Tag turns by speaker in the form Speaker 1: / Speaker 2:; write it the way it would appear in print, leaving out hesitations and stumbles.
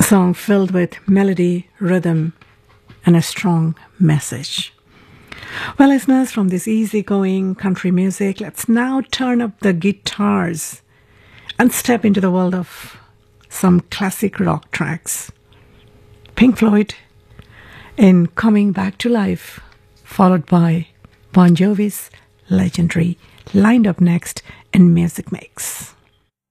Speaker 1: A song filled with melody, rhythm, and a strong message. Well, listeners, from this easygoing country music, let's now turn up the guitars and step into the world of some classic rock tracks. Pink Floyd in Coming Back to Life, followed by Bon Jovi's Legendary, lined up next in Music Mix.